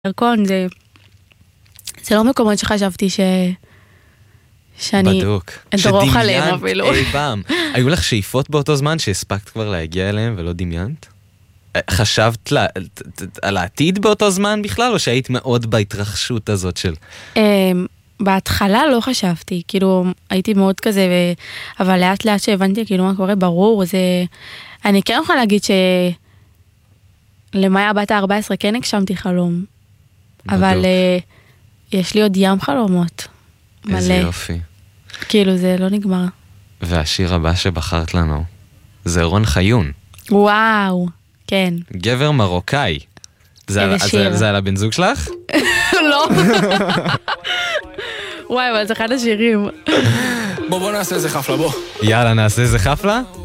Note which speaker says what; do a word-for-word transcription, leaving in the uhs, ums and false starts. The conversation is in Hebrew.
Speaker 1: ירקון, זה... זה לא מקומות שחשבתי ש... שאני...
Speaker 2: בדוק.
Speaker 1: אדרוך עליהם אפילו.
Speaker 2: שדמיינת אי פעם. היו לך שאיפות באותו זמן שהספקת כבר להגיע אליהם ולא דמיינת? חשבת לה, על העתיד באותו זמן בכלל, או שהיית מאוד בהתרחשות הזאת של...
Speaker 1: בהתחלה לא חשבתי, כאילו הייתי מאוד כזה, ו... אבל לאט לאט שהבנתי כאילו מה קורה, ברור, זה... אני כן יכולה להגיד ש... למאיה בת ה-ארבע עשרה כן הגשמתי חלום, בדוק. אבל uh, יש לי עוד ים חלומות.
Speaker 2: איזה
Speaker 1: מלא.
Speaker 2: יופי.
Speaker 1: כאילו זה לא נגמר.
Speaker 2: והשיר הבא שבחרת לנו, זה רון חיון.
Speaker 1: וואו, כן.
Speaker 2: גבר מרוקאי. זה, על, זה, זה על הבן זוג שלך?
Speaker 1: לא. וואי, אבל זה אחד השירים.
Speaker 3: בוא בוא נעשה איזה חפלה, בוא.
Speaker 2: יאללה, נעשה איזה חפלה?